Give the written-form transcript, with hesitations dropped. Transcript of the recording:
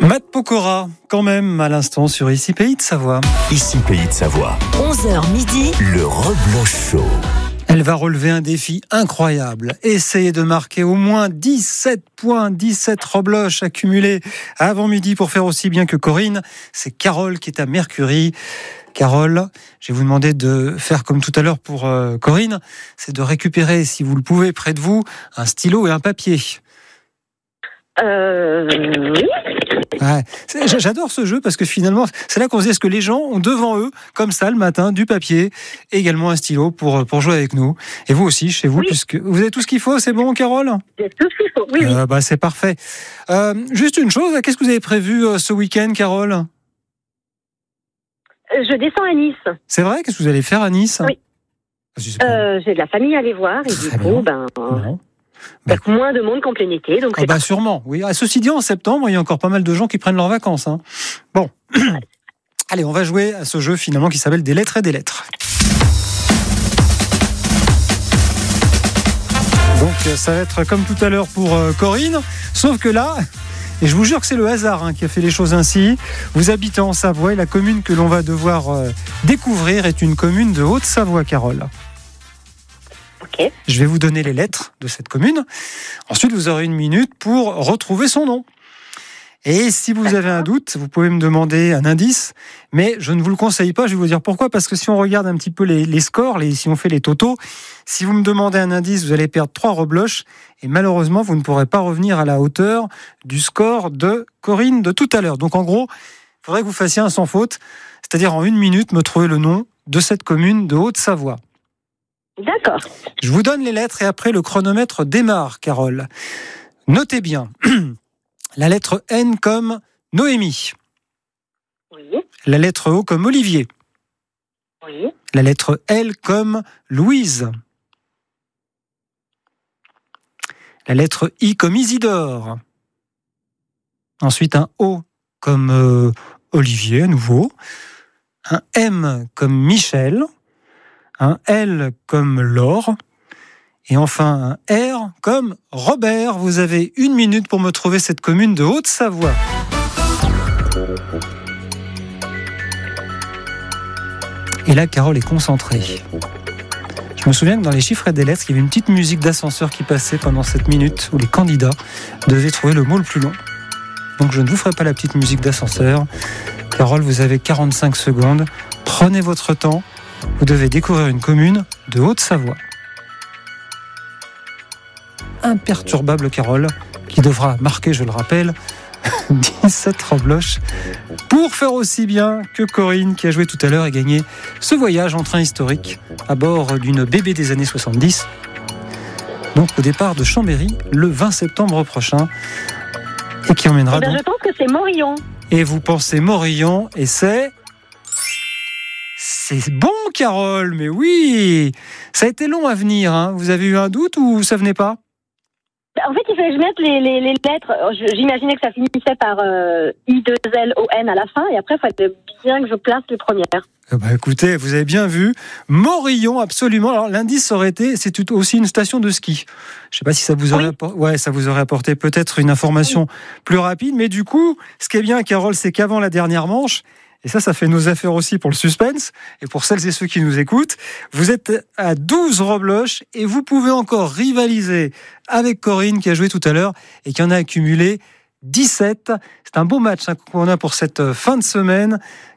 Matt Pokora, quand même, à l'instant sur Ici Pays de Savoie. Ici Pays de Savoie. 11h midi. Le Rebloch Show. Elle va relever un défi incroyable. Essayer de marquer au moins 17 points, 17 rebloches accumulés avant midi pour faire aussi bien que Corinne. C'est Carole qui est à Mercury. Carole, je vais vous demander de faire comme tout à l'heure pour Corinne. C'est de récupérer, si vous le pouvez, près de vous, un stylo et un papier. Oui. Ouais. J'adore ce jeu parce que finalement, c'est là qu'on se dit, est-ce que les gens ont devant eux, comme ça, le matin, du papier et également un stylo pour jouer avec nous. Et vous aussi, chez vous, Oui. puisque vous avez tout ce qu'il faut, c'est bon, Carole ? J'ai tout ce qu'il faut. Oui, oui. C'est parfait. Juste une chose, qu'est-ce que vous avez prévu ce week-end, Carole ? Je descends à Nice. C'est vrai ? Qu'est-ce que vous allez faire à Nice ? Oui. J'ai de la famille à aller voir et Très du coup, bien. Non. il y a moins de monde qu'en plein été. Donc c'est Sûrement, oui. Ceci dit, en septembre, il y a encore pas mal de gens qui prennent leurs vacances. Hein. Bon. Allez, on va jouer à ce jeu finalement qui s'appelle Des lettres et des lettres. Donc ça va être comme tout à l'heure pour Corinne, sauf que là, et je vous jure que c'est le hasard qui a fait les choses ainsi, vous habitez en Savoie et la commune que l'on va devoir découvrir est une commune de Haute-Savoie, Carole. Ok. Je vais vous donner les lettres de cette commune. Ensuite, vous aurez 1 minute pour retrouver son nom. Et si vous avez un doute, vous pouvez me demander un indice, mais je ne vous le conseille pas, je vais vous dire pourquoi, parce que si on regarde un petit peu les scores, si on fait les totaux, si vous me demandez un indice, vous allez perdre 3 rebloches, et malheureusement, vous ne pourrez pas revenir à la hauteur du score de Corinne de tout à l'heure. Donc en gros, il faudrait que vous fassiez un sans faute, c'est-à-dire en 1 minute, me trouver le nom de cette commune de Haute-Savoie. D'accord. Je vous donne les lettres et après le chronomètre démarre, Carole. Notez bien. La lettre N comme Noémie. Oui. La lettre O comme Olivier. Oui. La lettre L comme Louise. La lettre I comme Isidore. Ensuite un O comme Olivier à nouveau. Un M comme Michel. Un L comme Laure. Et enfin un R comme Robert. Vous avez 1 minute pour me trouver cette commune de Haute-Savoie. Et là, Carole est concentrée. Je me souviens que dans les chiffres et des lettres, il y avait une petite musique d'ascenseur qui passait pendant cette minute où les candidats devaient trouver le mot le plus long. Donc je ne vous ferai pas la petite musique d'ascenseur. Carole, vous avez 45 secondes. Prenez votre temps. Vous devez découvrir une commune de Haute-Savoie. Imperturbable Carole, qui devra marquer, je le rappelle, 17 rebloches pour faire aussi bien que Corinne qui a joué tout à l'heure et gagné ce voyage en train historique à bord d'une bébé des années 70. Donc au départ de Chambéry le 20 septembre prochain et qui emmènera donc... Je pense que c'est Morillon. Et vous pensez Morillon et c'est bon Carole, mais oui. Ça a été long à venir, Vous avez eu un doute ou ça venait pas ? En fait, il fallait que je mette les lettres. J'imaginais que ça finissait par I2LON à la fin, et après, il fallait bien que je place les premières. Écoutez, vous avez bien vu. Morillon, absolument. Alors, l'indice aurait été, c'est aussi une station de ski. Je ne sais pas si ça vous aurait, ça vous aurait apporté peut-être une information plus rapide, mais du coup, ce qui est bien, Carole, c'est qu'avant la dernière manche, et ça fait nos affaires aussi pour le suspense, et pour celles et ceux qui nous écoutent, vous êtes à 12 rebloches, et vous pouvez encore rivaliser avec Corinne, qui a joué tout à l'heure, et qui en a accumulé 17. C'est un beau match qu'on a pour cette fin de semaine.